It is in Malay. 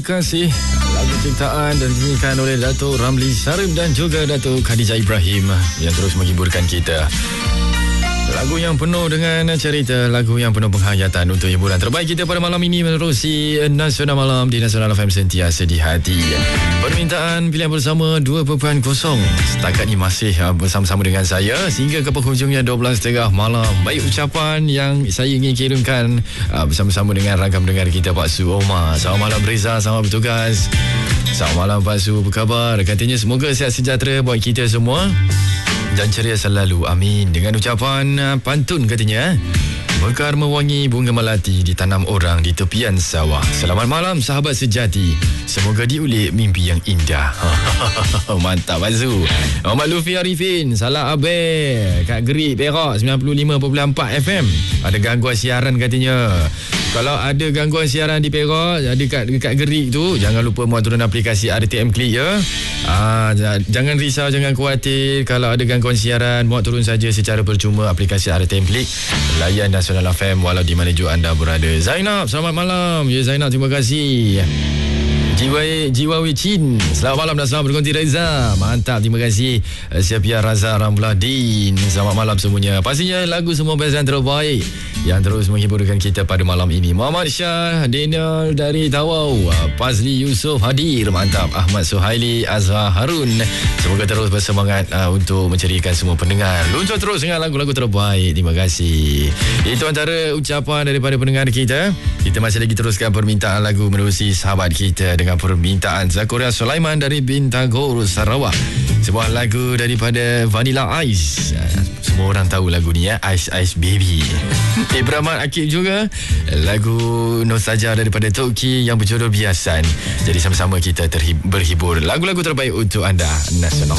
Terima kasih. Lagu ciptaan dan dinyanyikan oleh Datuk Ramli Sarip dan juga Datuk Khadijah Ibrahim yang terus menghiburkan kita. Lagu yang penuh dengan cerita, lagu yang penuh penghayatan untuk hiburan terbaik kita pada malam ini menerusi Nasional Malam di Nasional FM sentiasa di hati. Permintaan pilihan bersama 2.0 setakat ini masih bersama-sama dengan saya sehingga ke penghujungnya 12.30 malam. Baik ucapan yang saya ingin kirimkan bersama-sama dengan rakan pendengar kita Pak Su Omar. Selamat malam Reza, selamat bertugas. Selamat malam Pak Su, apa khabar? Katanya semoga sihat sejahtera buat kita semua dan ceria selalu, amin. Dengan ucapan pantun katanya, mekar mewangi bunga melati ditanam orang di tepian sawah. Selamat malam sahabat sejati, semoga diulik mimpi yang indah. Mantap Azu. Muhammad Lufi Arifin, salah Abel kat Gerik Perak 95.4 FM. Ada gangguan siaran katanya. Kalau ada gangguan siaran di Perak, dekat Gerik tu, jangan lupa muat turun aplikasi RTM Klik ya. Jangan risau, jangan khawatir. Kalau ada gangguan siaran, muat turun saja secara percuma aplikasi RTM Klik. Layan Nasional FM walau di mana juga anda berada. Zainab, selamat malam. Ya Zainab, terima kasih. Jiwa Wicin, selamat malam dan selamat berkonti Reza. Mantap, terima kasih. Siapia Raza Ramladin, selamat malam semuanya. Pastinya lagu semua best dan terbaik yang terus menghiburkan kita pada malam ini. Muhammad Syah Daniel dari Tawau, Fazli Yusof hadir. Mantap. Ahmad Suhaili, Azhar Harun, semoga terus bersemangat untuk menceriakan semua pendengar. Luncur terus dengan lagu-lagu terbaik. Terima kasih. Itu antara ucapan daripada pendengar kita. Kita masih lagi teruskan permintaan lagu menerusi sahabat kita dengan permintaan Zakuria Sulaiman dari Bintagor, Sarawak. Sebuah lagu daripada Vanilla Ice. Semua orang tahu lagu ni ya, Ice Ice Baby. Ibrahim Akib juga, lagu nostalgia daripada Toki yang berjudul Biasan. Jadi sama-sama kita berhibur lagu-lagu terbaik untuk anda. Nasional